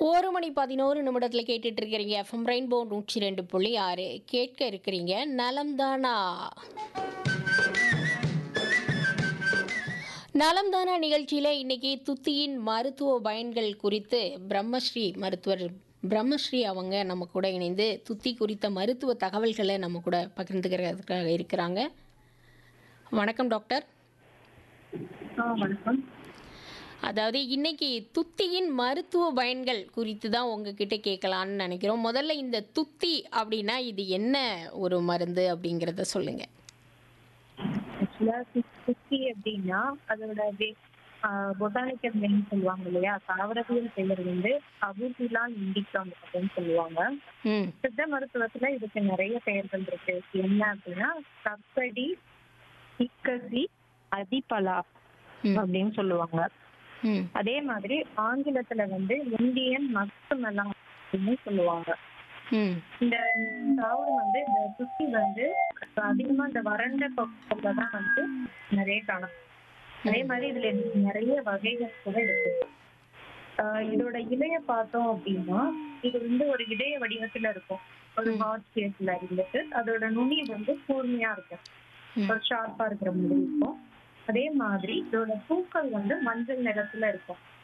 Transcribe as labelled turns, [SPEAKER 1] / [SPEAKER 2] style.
[SPEAKER 1] 1 மணி 11 நிமிடத்தில் கேட்டுட்டு இருக்கிறீங்க எஃப்எம் ரெயின்போ 102.6 கேட்க இருக்கிறீங்க நலம்தானா. நலம்தானா நிகழ்ச்சியில் இன்னைக்கு துத்தியின் மருத்துவ பயன்கள் குறித்து மருத்துவர் பிரம்மஸ்ரீ அவங்க நம்ம கூட இணைந்து துத்தி குறித்த மருத்துவ தகவல்களை நம்ம கூட பகிர்ந்துக்கிறதுக்காக இருக்கிறாங்க. வணக்கம் டாக்டர்.
[SPEAKER 2] வணக்கம்.
[SPEAKER 1] அதாவது இன்னைக்கு துத்தியின் மருத்துவ பயன்கள் குறித்து தான் உங்ககிட்ட கேட்கலான்னு நினைக்கிறோம். முதல்ல இந்த துத்தி அப்படின்னா இது என்ன ஒரு மருந்து அப்படிங்கிறத சொல்லுங்க.
[SPEAKER 2] ஆக்சுவலா குச்சி அப்படின்னா அதோட பொட்டானிக்கல் நேம் சொல்லுவாங்க இல்லையா, தாவரவியல் பெயர் வந்து அபூசிலா இண்டிகா அப்படின்னு சொல்லுவாங்க.
[SPEAKER 1] ம்
[SPEAKER 2] சித்த மருத்துவத்துல இதுக்கு நிறைய பெயர்கள் இருக்கு. என்ன அப்படின்னா கப்படி, இக்கசி, அதிபலா
[SPEAKER 1] ம்
[SPEAKER 2] அப்படின்னு சொல்லுவாங்க.
[SPEAKER 1] ம்
[SPEAKER 2] அதே மாதிரி ஆங்கிலத்துல வந்து இந்தியன் மஸ்துமெல்லாம் அப்படின்னு சொல்லுவாங்க.
[SPEAKER 1] ம்
[SPEAKER 2] இந்த தாவரம் வந்து இந்த சுத்தி வந்து அதிகமா இந்த வறண்ட பகுதியில தான் வந்து நிறைய காணும். அதே மாதிரி இதுல நிறைய வகைகள் கூட இருக்கு. இதோட இலைய பார்த்தோம் அப்படின்னா இது வந்து ஒரு இதய வடிவத்துல இருக்கும். ஒரு ஹார்ட் ஷேப்ல இருந்துட்டு அதோட நுனி வந்து கூர்மையா இருக்கும், ஒரு ஷார்ப்பா இருக்கிற மாதிரி இருக்கும். அதே மாதிரி இதோட பூக்கள் வந்து மஞ்சள் நிறத்துல இருக்கும்.